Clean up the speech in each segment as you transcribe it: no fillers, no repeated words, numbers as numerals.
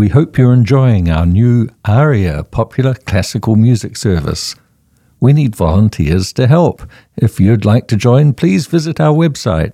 We hope you're enjoying our new ARIA popular classical music service. We need volunteers to help. If you'd like to join, please visit our website,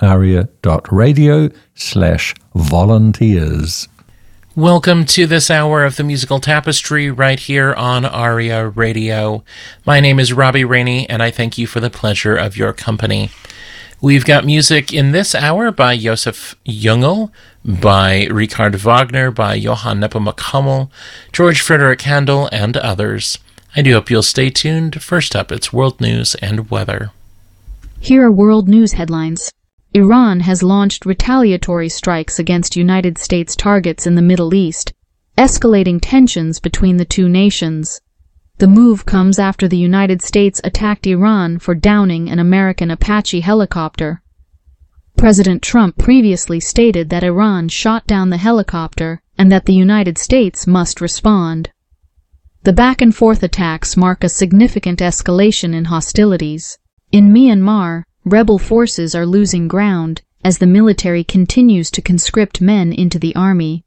aria.radio/volunteers. Welcome to this hour of the Musical Tapestry right here on ARIA Radio. My name is Robbie Rainey, and I thank you for the pleasure of your company. We've got music in this hour by Josef Jungel, by Richard Wagner, by Johann Nepomuk Hummel, George Frederick Handel, and others. I do hope you'll stay tuned. First up, it's world news and weather. Here are world news headlines. Iran has launched retaliatory strikes against United States targets in the Middle East, escalating tensions between the two nations. The move comes after the United States attacked Iran for downing an American Apache helicopter. President Trump previously stated that Iran shot down the helicopter and that the United States must respond. The back-and-forth attacks mark a significant escalation in hostilities. In Myanmar, rebel forces are losing ground as the military continues to conscript men into the army.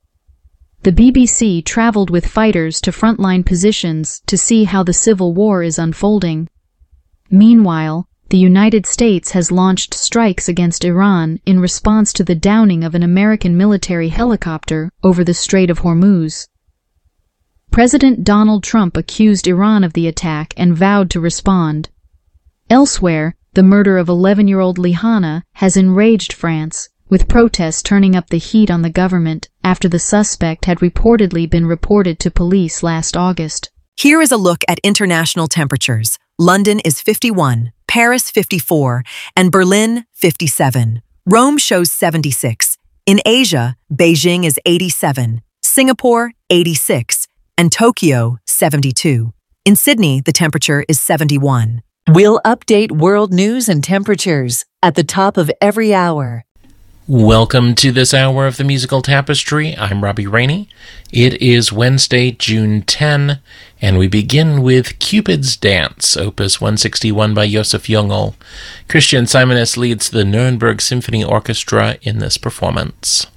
The BBC traveled with fighters to frontline positions to see how the civil war is unfolding. Meanwhile, the United States has launched strikes against Iran in response to the downing of an American military helicopter over the Strait of Hormuz. President Donald Trump accused Iran of the attack and vowed to respond. Elsewhere, the murder of 11-year-old Lihana has enraged France, with protests turning up the heat on the government after the suspect had reportedly been reported to police last August. Here is a look at international temperatures. London is 51, Paris 54, and Berlin 57. Rome shows 76. In Asia, Beijing is 87, Singapore 86, and Tokyo 72. In Sydney, the temperature is 71. We'll update world news and temperatures at the top of every hour. Welcome to this hour of the Musical Tapestry. I'm Robbie Rainey. It is Wednesday, June 10, and we begin with Cupid's Dance, Opus 161 by Josef Jungel. Christian Simonis leads the Nuremberg Symphony Orchestra in this performance.